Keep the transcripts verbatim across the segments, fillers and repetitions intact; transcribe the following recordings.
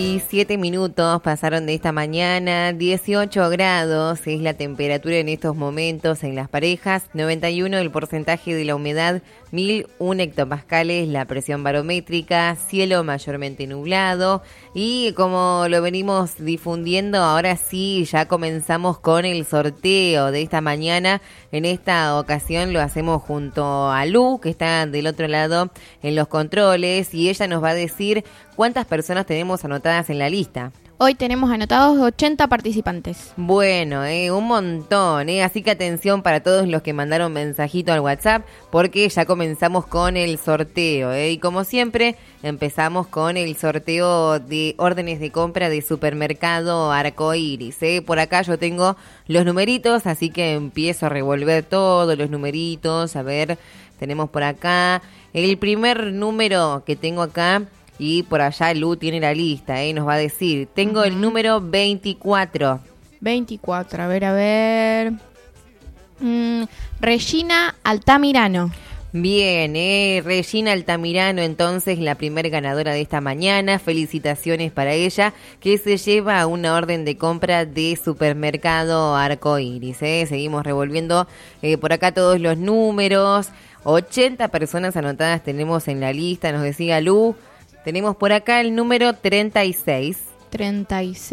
Y siete minutos pasaron de esta mañana, dieciocho grados es la temperatura en estos momentos en Las Parejas, noventa y uno el porcentaje de la humedad, mil uno hectopascales la presión barométrica, cielo mayormente nublado y como lo venimos difundiendo, ahora sí ya comenzamos con el sorteo de esta mañana. En esta ocasión lo hacemos junto a Lu, que está del otro lado en los controles, y ella nos va a decir cuántas personas tenemos anotadas en la lista. Hoy tenemos anotados ochenta participantes. Bueno, eh, un montón, eh, así que atención para todos los que mandaron mensajito al WhatsApp, porque ya comenzamos con el sorteo, eh, y como siempre empezamos con el sorteo de órdenes de compra de Supermercado Arcoiris. Eh. Por acá yo tengo los numeritos, así que empiezo a revolver todos los numeritos. A ver, tenemos por acá el primer número que tengo acá. Y por allá Lu tiene la lista, ¿eh? Nos va a decir. Tengo uh-huh. el número veinticuatro. veinticuatro, a ver, a ver. Mm, Regina Altamirano. Bien, eh, Regina Altamirano, entonces la primer ganadora de esta mañana. Felicitaciones para ella, que se lleva una orden de compra de Supermercado Arcoiris. Eh. Seguimos revolviendo eh, por acá todos los números. ochenta personas anotadas tenemos en la lista, nos decía Lu. Tenemos por acá el número treinta y seis. treinta y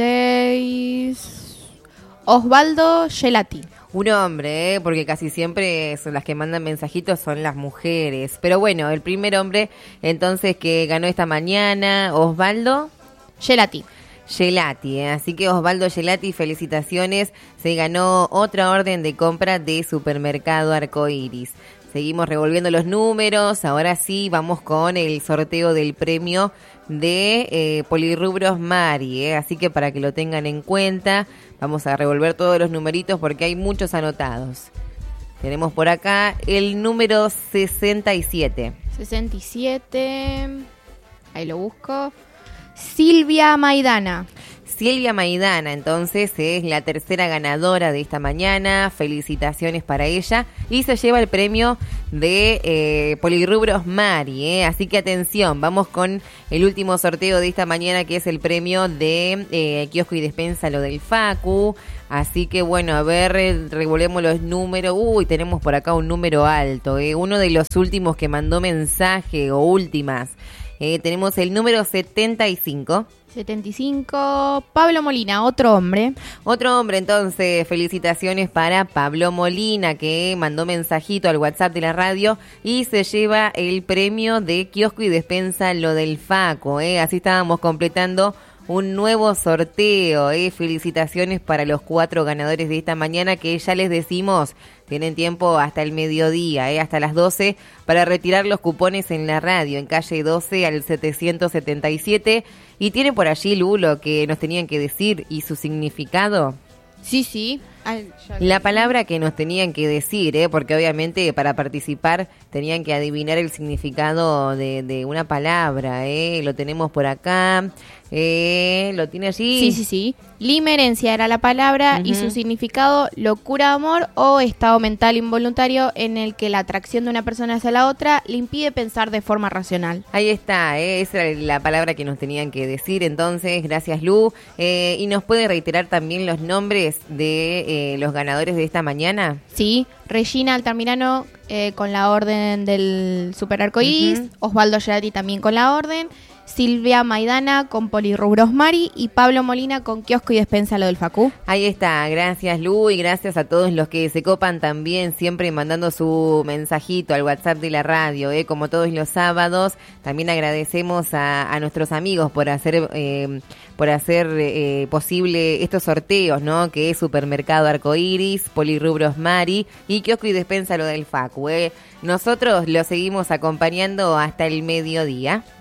seis. Osvaldo Gelati. Un hombre, ¿eh? Porque casi siempre son las que mandan mensajitos son las mujeres. Pero bueno, el primer hombre entonces que ganó esta mañana, Osvaldo Gelati. Gelati, ¿eh? Así que Osvaldo Gelati, felicitaciones. Se ganó otra orden de compra de Supermercado Arcoiris. Seguimos revolviendo los números, ahora sí vamos con el sorteo del premio de eh, Polirrubros Mari, ¿eh? Así que para que lo tengan en cuenta, vamos a revolver todos los numeritos porque hay muchos anotados. Tenemos por acá el número sesenta y siete. sesenta y siete, ahí lo busco. Silvia Maidana. Silvia Maidana, entonces, es la tercera ganadora de esta mañana. Felicitaciones para ella. Y se lleva el premio de eh, Polirrubros Mari, ¿eh? Así que atención, vamos con el último sorteo de esta mañana, que es el premio de eh, Kiosco y Despensa, lo del Facu. Así que bueno, a ver, revolvemos los números. Uy, tenemos por acá un número alto, ¿eh? Uno de los últimos que mandó mensaje o últimas. Eh, tenemos el número setenta y cinco. setenta y cinco, Pablo Molina, otro hombre. Otro hombre, entonces, felicitaciones para Pablo Molina, que mandó mensajito al WhatsApp de la radio y se lleva el premio de Kiosco y Despensa, lo del Facu, ¿eh? Así estábamos completando un nuevo sorteo, ¿eh? Felicitaciones para los cuatro ganadores de esta mañana, que ya les decimos, tienen tiempo hasta el mediodía, ¿eh? Hasta las doce, para retirar los cupones en la radio, en calle doce al setecientos setenta y siete. ¿Y tiene por allí, Lu, lo que nos tenían que decir y su significado? Sí, sí. Ay, la palabra que nos tenían que decir, ¿eh? Porque obviamente para participar tenían que adivinar el significado de, de una palabra, ¿eh? Lo tenemos por acá. Eh, ¿Lo tiene allí? Sí, sí, sí. Limerencia era la palabra, uh-huh. Y su significado, locura de amor o estado mental involuntario en el que la atracción de una persona hacia la otra le impide pensar de forma racional. Ahí está, ¿eh? Esa era la palabra que nos tenían que decir. Entonces, gracias, Lu. Eh, ¿Y nos puede reiterar también los nombres de eh, los ganadores de esta mañana? Sí, Regina Altamirano eh, con la orden del Super Arcoiris, uh-huh. Osvaldo Gelati también con la orden, Silvia Maidana con Polirrubros Mari y Pablo Molina con Kiosco y Despensa, lo del Facu. Ahí está, gracias Lu, y gracias a todos los que se copan también siempre mandando su mensajito al WhatsApp de la radio, ¿eh? Como todos los sábados. También agradecemos a, a nuestros amigos por hacer eh, por hacer eh, posible estos sorteos, ¿no? Que es Supermercado Arcoiris, Polirrubros Mari y Kiosco y Despensa, lo del Facu, ¿eh? Nosotros lo seguimos acompañando hasta el mediodía.